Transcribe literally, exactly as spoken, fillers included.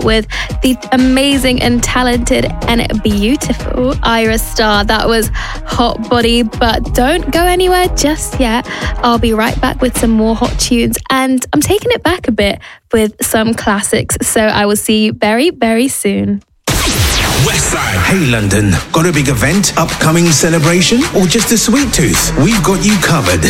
with the amazing and talented and beautiful Ayra Starr. That was Hot Body, but don't go anywhere just yet. I'll be right back with some more hot tunes, and I'm taking it back a bit with some classics. So I will see you very, very soon. Westside. Hey London, got a big event, upcoming celebration, or just a sweet tooth? We've got you covered.